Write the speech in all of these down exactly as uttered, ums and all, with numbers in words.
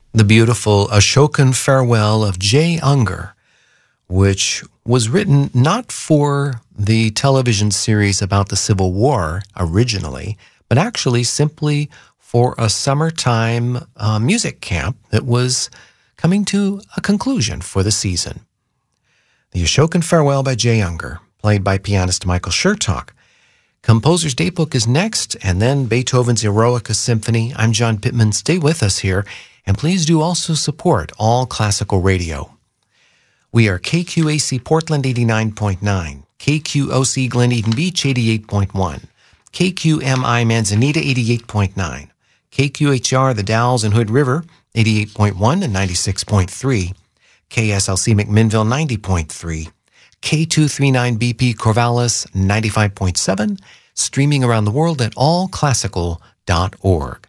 The beautiful Ashokan Farewell of Jay Unger, which was written not for the television series about the Civil War originally, but actually simply for a summertime uh, music camp that was coming to a conclusion for the season. The Ashokan Farewell by Jay Unger, played by pianist Michael Chertok. Composer's Datebook is next, and then Beethoven's Eroica Symphony. I'm John Pittman. Stay with us here, and please do also support All Classical Radio. We are K Q A C Portland eighty-nine point nine, K Q O C Glen Eden Beach eighty-eight point one, K Q M I Manzanita eighty-eight point nine, K Q H R The Dalles and Hood River eighty-eight point one and ninety-six point three, K S L C McMinnville ninety point three, K two thirty-nine B P Corvallis ninety-five point seven, streaming around the world at all classical dot org.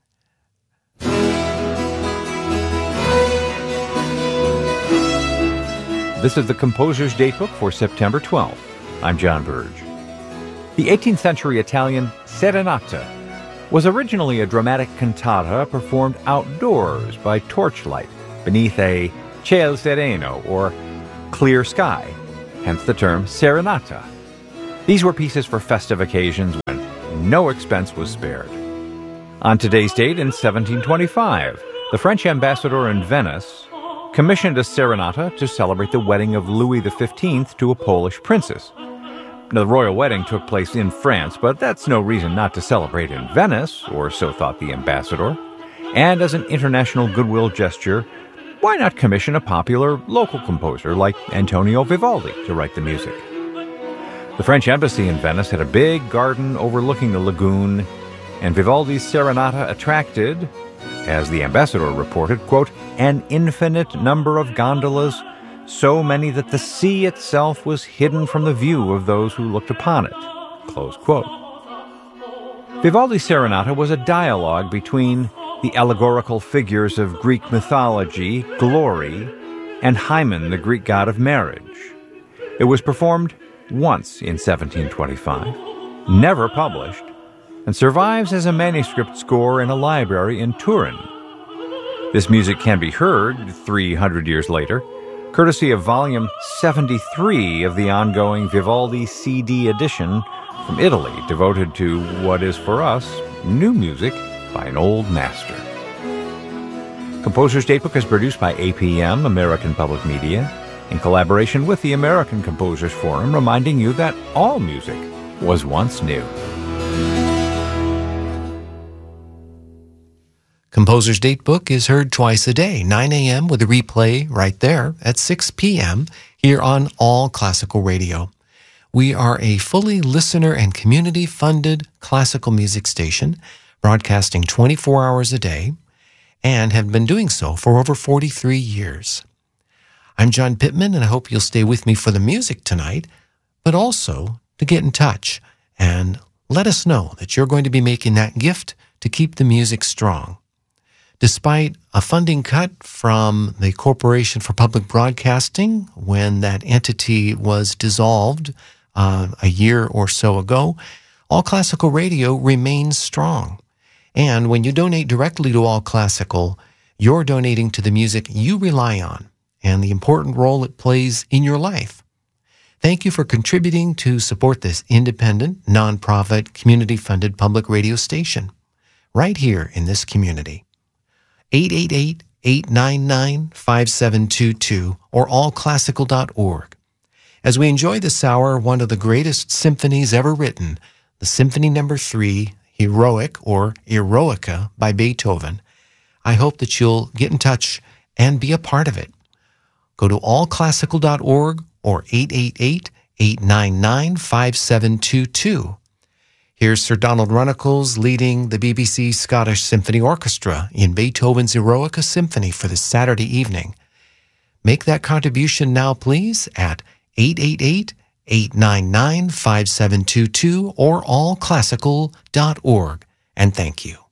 This is the Composer's Datebook for September twelfth. I'm John Burge. The eighteenth century Italian Serenata was originally a dramatic cantata performed outdoors by torchlight beneath a ciel sereno, or clear sky, hence the term serenata. These were pieces for festive occasions when no expense was spared. On today's date in seventeen twenty-five, the French ambassador in Venice commissioned a serenata to celebrate the wedding of Louis the fifteenth to a Polish princess. Now, the royal wedding took place in France, but that's no reason not to celebrate in Venice, or so thought the ambassador. And as an international goodwill gesture, why not commission a popular local composer like Antonio Vivaldi to write the music? The French embassy in Venice had a big garden overlooking the lagoon, and Vivaldi's serenata attracted, as the ambassador reported, quote, an infinite number of gondolas, so many that the sea itself was hidden from the view of those who looked upon it, close quote. Vivaldi's serenata was a dialogue between the allegorical figures of Greek mythology, Glory, and Hymen, the Greek god of marriage. It was performed once in seventeen twenty-five, never published, and survives as a manuscript score in a library in Turin. This music can be heard three hundred years later, courtesy of volume seventy-three of the ongoing Vivaldi C D edition from Italy, devoted to what is for us new music by an old master. Composer's Datebook is produced by A P M, American Public Media, in collaboration with the American Composers Forum, reminding you that all music was once new. Composer's Datebook is heard twice a day, nine a.m. with a replay right there at six p.m. here on All Classical Radio. We are a fully listener and community-funded classical music station, broadcasting twenty-four hours a day, and have been doing so for over forty-three years. I'm John Pittman, and I hope you'll stay with me for the music tonight, but also to get in touch and let us know that you're going to be making that gift to keep the music strong. Despite a funding cut from the Corporation for Public Broadcasting when that entity was dissolved uh, a year or so ago, All Classical Radio remains strong. And when you donate directly to All Classical, you're donating to the music you rely on and the important role it plays in your life. Thank you for contributing to support this independent, nonprofit, community-funded public radio station right here in this community. eight eight eight, eight nine nine, five seven two two or all classical dot org. As we enjoy this hour, one of the greatest symphonies ever written, the Symphony Number three, Heroic or Eroica by Beethoven, I hope that you'll get in touch and be a part of it. Go to all classical dot org or eight eight eight, eight nine nine, five seven two two. Here's Sir Donald Runnicles leading the B B C Scottish Symphony Orchestra in Beethoven's Eroica Symphony for this Saturday evening. Make that contribution now, please, at eight eight eight, eight nine nine, five seven two two or all classical dot org. And thank you.